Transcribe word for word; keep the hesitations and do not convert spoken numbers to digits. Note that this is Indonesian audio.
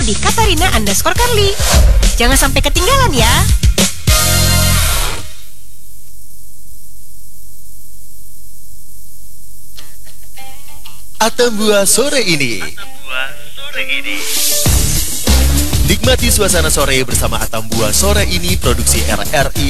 di Katarina underscore Carly. Jangan sampai ketinggalan ya. Atambua sore ini. Nikmati suasana sore bersama Atambua sore ini, produksi R R I